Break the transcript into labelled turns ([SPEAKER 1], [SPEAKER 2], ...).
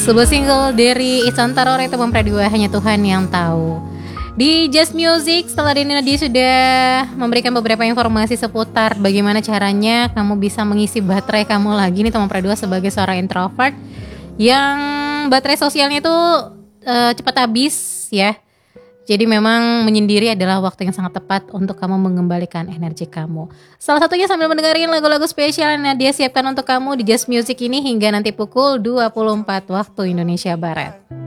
[SPEAKER 1] Sebuah single dari Ihsan Tarore itu Pradua, Hanya Tuhan Yang Tahu. Di Just Music setelah ini Nadia sudah memberikan beberapa informasi seputar bagaimana caranya kamu bisa mengisi baterai kamu lagi nih teman Pradua sebagai seorang introvert yang baterai sosialnya itu cepat habis ya. Jadi memang menyendiri adalah waktu yang sangat tepat untuk kamu mengembalikan energi kamu. Salah satunya sambil mendengarin lagu-lagu spesial yang Nadia siapkan untuk kamu di Just Music ini hingga nanti pukul 24 waktu Indonesia Barat.